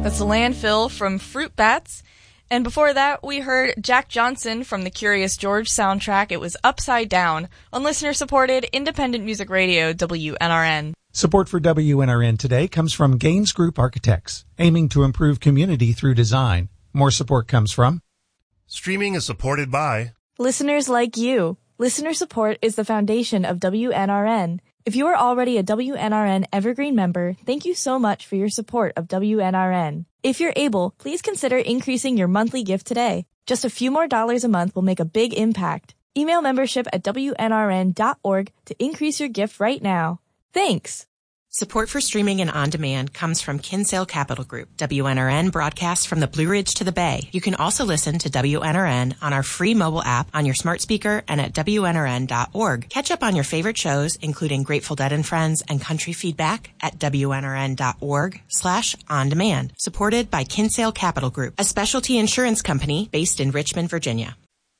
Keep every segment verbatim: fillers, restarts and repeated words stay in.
That's Landfill from Fruit Bats. And before that, we heard Jack Johnson from the Curious George soundtrack. It was Upside Down on listener-supported independent music radio W N R N. Support for W N R N today comes from Gaines Group Architects, aiming to improve community through design. More support comes from... Streaming is supported by... listeners like you. Listener support is the foundation of W N R N. If you are already a W N R N Evergreen member, thank you so much for your support of W N R N. If you're able, please consider increasing your monthly gift today. Just a few more dollars a month will make a big impact. Email membership at W N R N dot org to increase your gift right now. Thanks! Support for streaming and on-demand comes from Kinsale Capital Group. W N R N broadcasts from the Blue Ridge to the Bay. You can also listen to W N R N on our free mobile app, on your smart speaker, and at W N R N dot org. Catch up on your favorite shows, including Grateful Dead and Friends and Country Feedback at W N R N dot org slash on-demand. Supported by Kinsale Capital Group, a specialty insurance company based in Richmond, Virginia.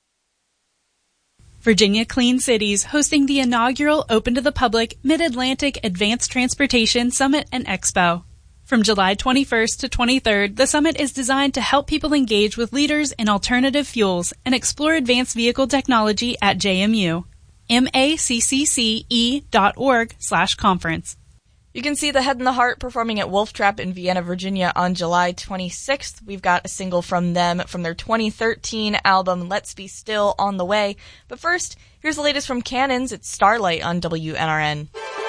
Virginia Clean Cities hosting the inaugural Open to the Public Mid-Atlantic Advanced Transportation Summit and Expo. From July twenty-first to twenty-third, the summit is designed to help people engage with leaders in alternative fuels and explore advanced vehicle technology at J M U. M A C C C E dot org slash conference. You can see The Head and the Heart performing at Wolf Trap in Vienna, Virginia on July twenty-sixth. We've got a single from them from their twenty thirteen album, Let's Be Still, on the way. But first, here's the latest from Cannons. It's Starlight on W N R N.